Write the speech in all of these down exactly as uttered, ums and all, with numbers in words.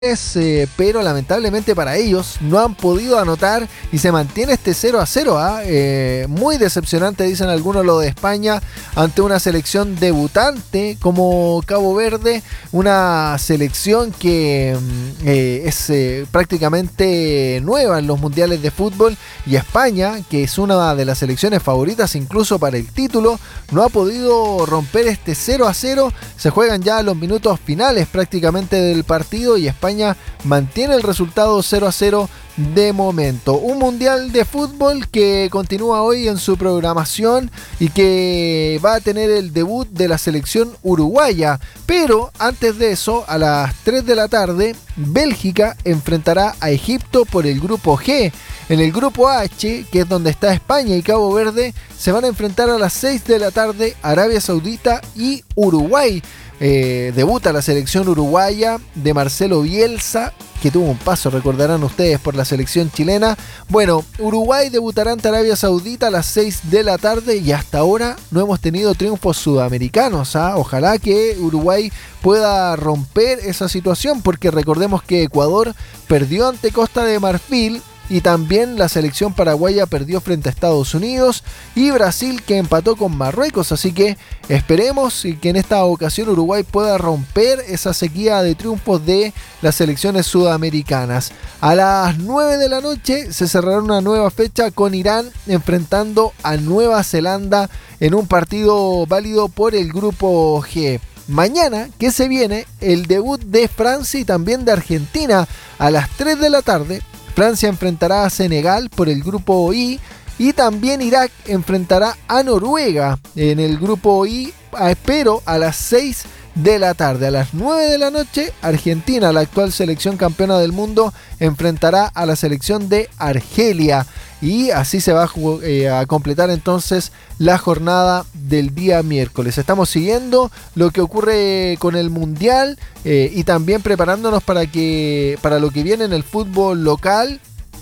Eh, pero lamentablemente para ellos no han podido anotar y se mantiene este cero a cero. ¿eh? Eh, muy decepcionante, dicen algunos, lo de España ante una selección debutante como Cabo Verde, una selección que eh, es eh, prácticamente nueva en los mundiales de fútbol, y España, que es una de las selecciones favoritas incluso para el título, no ha podido romper este cero a cero. Se juegan ya los minutos finales prácticamente del partido y España mantiene el resultado cero a cero de momento. Un mundial de fútbol que continúa hoy en su programación y que va a tener el debut de la selección uruguaya. Pero antes de eso, a las tres de la tarde, Bélgica enfrentará a Egipto por el grupo G. En el grupo H, que es donde está España y Cabo Verde, se van a enfrentar a las seis de la tarde Arabia Saudita y Uruguay. Eh, debuta la selección uruguaya de Marcelo Bielsa, que tuvo un paso, recordarán ustedes, por la selección chilena. Bueno, Uruguay debutará ante Arabia Saudita a las seis de la tarde y hasta ahora no hemos tenido triunfos sudamericanos. ¿ah? Ojalá que Uruguay pueda romper esa situación, porque recordemos que Ecuador perdió ante Costa de Marfil, y también la selección paraguaya perdió frente a Estados Unidos, y Brasil, que empató con Marruecos. Así que esperemos que en esta ocasión Uruguay pueda romper esa sequía de triunfos de las selecciones sudamericanas. A las nueve de la noche se cerrará una nueva fecha con Irán enfrentando a Nueva Zelanda en un partido válido por el grupo G. Mañana, que se viene, el debut de Francia y también de Argentina a las tres de la tarde. Francia enfrentará a Senegal por el grupo I, y también Irak enfrentará a Noruega en el grupo I, pero a las seis de la tarde. A las nueve de la noche, Argentina, la actual selección campeona del mundo, enfrentará a la selección de Argelia. Y así se va a, eh, a completar entonces la jornada del día miércoles. Estamos siguiendo lo que ocurre con el Mundial eh, y también preparándonos para, que, para lo que viene en el fútbol local,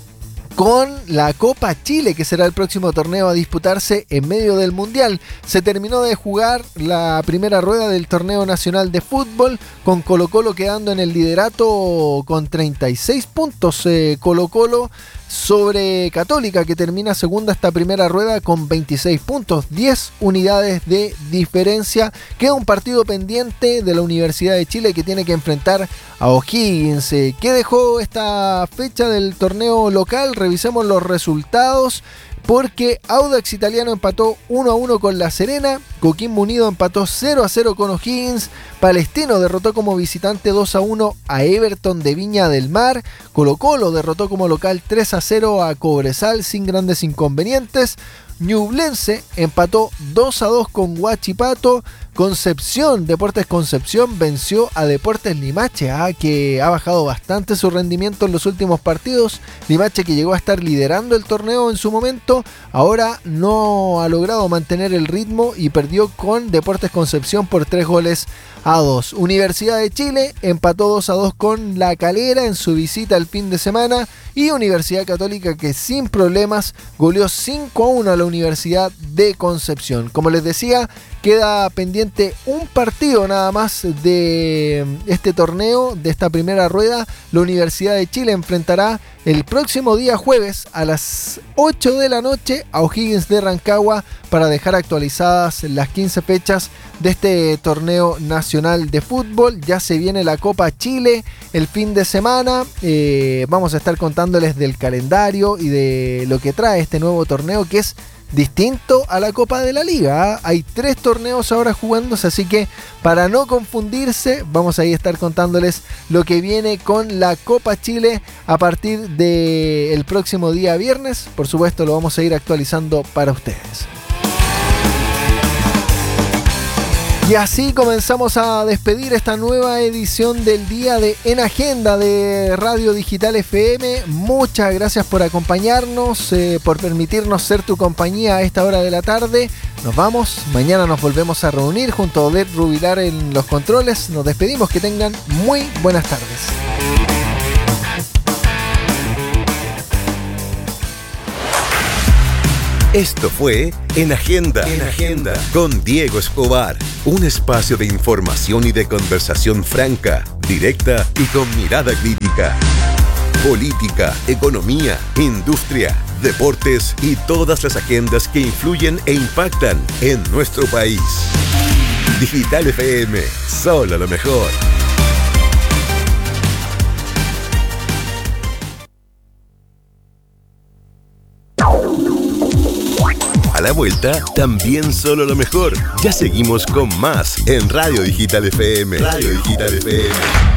con la Copa Chile, que será el próximo torneo a disputarse en medio del Mundial. Se terminó de jugar la primera rueda del torneo nacional de fútbol, con Colo Colo quedando en el liderato con treinta y seis puntos. Eh, Colo Colo sobre Católica, que termina segunda esta primera rueda con veintiséis puntos, diez unidades de diferencia. Queda un partido pendiente de la Universidad de Chile, que tiene que enfrentar a O'Higgins. ¿Qué dejó esta fecha del torneo local? Revisemos los resultados, porque Audax Italiano empató uno a uno con La Serena, Coquimbo Unido empató cero a cero con O'Higgins, Palestino derrotó como visitante dos a uno a Everton de Viña del Mar, Colo Colo derrotó como local tres a cero a Cobresal sin grandes inconvenientes, Ñublense empató dos a dos con Huachipato, Concepción, Deportes Concepción venció a Deportes Limache, ¿ah? que ha bajado bastante su rendimiento en los últimos partidos. Limache, que llegó a estar liderando el torneo en su momento, ahora no ha logrado mantener el ritmo y perdió con Deportes Concepción por tres goles a dos. Universidad de Chile empató dos a dos con La Calera en su visita el fin de semana, y Universidad Católica, que sin problemas goleó cinco a uno a la Universidad de Concepción. Como les decía, queda pendiente un partido nada más de este torneo, de esta primera rueda. La Universidad de Chile enfrentará el próximo día jueves a las ocho de la noche a O'Higgins de Rancagua, para dejar actualizadas las quince fechas de este torneo nacional de fútbol. Ya se viene la Copa Chile el fin de semana. Eh, vamos a estar contándoles del calendario y de lo que trae este nuevo torneo, que es distinto a la Copa de la Liga. ¿eh? Hay tres torneos ahora jugándose, así que para no confundirse, vamos a estar contándoles lo que viene con la Copa Chile a partir del próximo día viernes. Por supuesto, lo vamos a ir actualizando para ustedes. Y así comenzamos a despedir esta nueva edición del día de En Agenda de Radio Digital F M. Muchas gracias por acompañarnos, eh, por permitirnos ser tu compañía a esta hora de la tarde. Nos vamos, mañana nos volvemos a reunir junto a Odette Rubilar en los controles. Nos despedimos, que tengan muy buenas tardes. Esto fue En Agenda, en Agenda con Diego Escobar, Un espacio de información y de conversación franca, directa y con mirada crítica. Política, economía, industria, deportes y todas las agendas que influyen e impactan en nuestro país. Digital F M, solo lo mejor. A la vuelta, también solo lo mejor. Ya seguimos con más en Radio Digital F M. Radio Digital F M.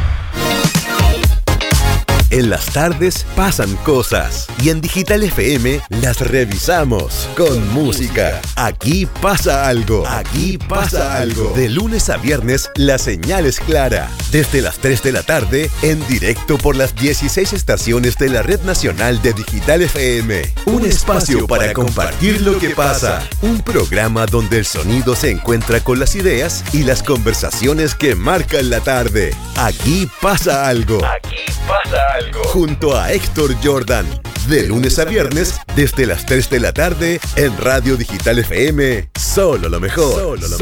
En las tardes pasan cosas y en Digital F M las revisamos con música. Aquí pasa algo. Aquí pasa algo. De lunes a viernes la señal es clara. Desde las tres de la tarde en directo por las dieciséis estaciones de la Red Nacional de Digital F M. Un espacio para compartir lo que pasa. Un programa donde el sonido se encuentra con las ideas y las conversaciones que marcan la tarde. Aquí pasa algo. Aquí pasa algo. Junto a Héctor Jordan, de lunes a viernes, desde las tres de la tarde, en Radio Digital F M, solo lo mejor. Solo lo